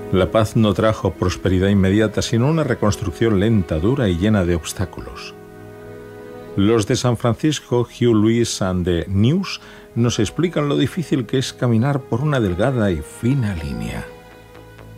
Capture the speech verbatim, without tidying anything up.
La paz no trajo prosperidad inmediata, sino una reconstrucción lenta, dura y llena de obstáculos. Los de San Francisco, Hugh Lewis and the News, nos explican lo difícil que es caminar por una delgada y fina línea.